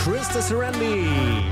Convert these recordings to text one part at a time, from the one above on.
Krista Serenity.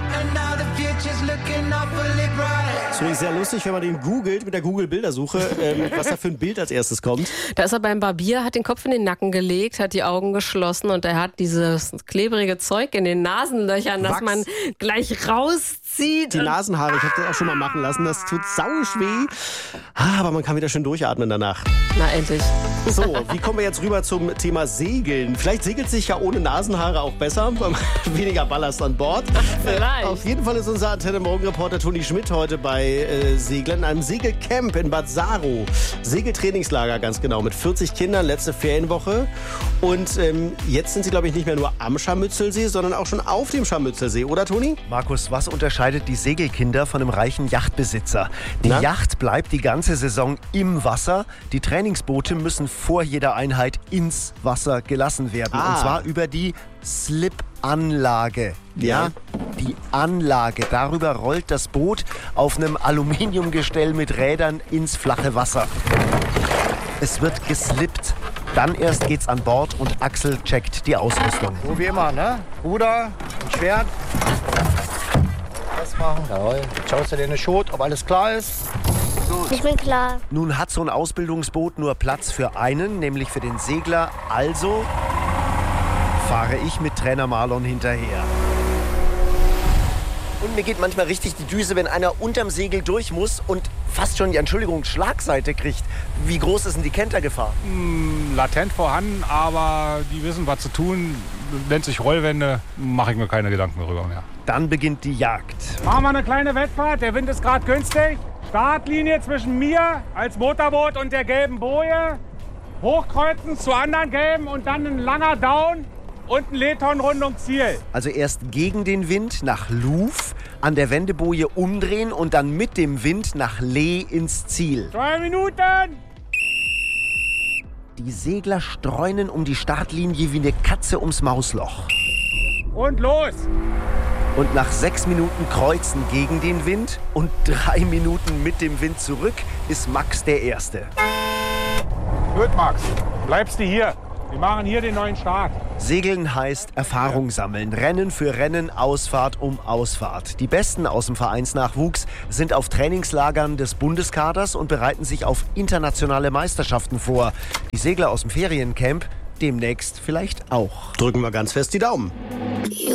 Das finde ich sehr lustig, wenn man den googelt mit der Google-Bildersuche, was da für ein Bild als erstes kommt. Da ist er beim Barbier, hat den Kopf in den Nacken gelegt, hat die Augen geschlossen und er hat dieses klebrige Zeug in den Nasenlöchern, das man gleich rauszieht. Die Nasenhaare, ich habe das auch schon mal machen lassen, das tut sausch weh. Aber man kann wieder schön durchatmen danach. Na endlich. So, wie kommen wir jetzt rüber zum Thema Segeln? Vielleicht segelt sich ja ohne Nasenhaare auch besser, weniger Ballast an Bord. Vielleicht. Auf jeden Fall ist unser Antenne-Morgen-Reporter Toni Schmidt heute bei Seglern in einem Segelcamp in Bad Saro. Segeltrainingslager ganz genau, mit 40 Kindern, letzte Ferienwoche. Und jetzt sind sie, glaube ich, nicht mehr nur am Scharmützelsee, sondern auch schon auf dem Scharmützelsee, oder Toni? Markus, was unterscheidet die Segelkinder von einem reichen Yachtbesitzer? Die Yacht bleibt die ganze Saison im Wasser. Die Trainingsboote müssen vor jeder Einheit ins Wasser gelassen werden. Und zwar über die Slip-Anlage. Ja, die Anlage. Darüber rollt das Boot auf einem Aluminiumgestell mit Rädern ins flache Wasser. Es wird geslippt. Dann erst geht's an Bord und Axel checkt die Ausrüstung. So wie immer, ne? Ruder, ein Schwert. Festmachen. Jawohl. Schaust du dir in den Schot, ob alles klar ist? Ich bin klar. Nun hat so ein Ausbildungsboot nur Platz für einen, nämlich für den Segler. Also fahre ich mit Trainer Marlon hinterher. Und mir geht manchmal richtig die Düse, wenn einer unterm Segel durch muss und fast schon die Schlagseite kriegt. Wie groß ist denn die Kentergefahr? Latent vorhanden, aber die wissen, was zu tun. Nennt sich Rollwände, mache ich mir keine Gedanken darüber mehr. Dann beginnt die Jagd. Machen wir eine kleine Wettfahrt, der Wind ist gerade günstig. Startlinie zwischen mir als Motorboot und der gelben Boje. Hochkreuzen zu anderen gelben und dann ein langer Down und ein Lehtonrundung Ziel. Also erst gegen den Wind nach Luf, an der Wendeboje umdrehen und dann mit dem Wind nach Lee ins Ziel. 2 Minuten! Die Segler streunen um die Startlinie wie eine Katze ums Mausloch. Und los! Und nach 6 Minuten Kreuzen gegen den Wind und 3 Minuten mit dem Wind zurück ist Max der Erste. Gut, Max, bleibst du hier. Wir machen hier den neuen Start. Segeln heißt Erfahrung sammeln. Rennen für Rennen, Ausfahrt um Ausfahrt. Die Besten aus dem Vereinsnachwuchs sind auf Trainingslagern des Bundeskaders und bereiten sich auf internationale Meisterschaften vor. Die Segler aus dem Feriencamp demnächst vielleicht auch. Drücken wir ganz fest die Daumen.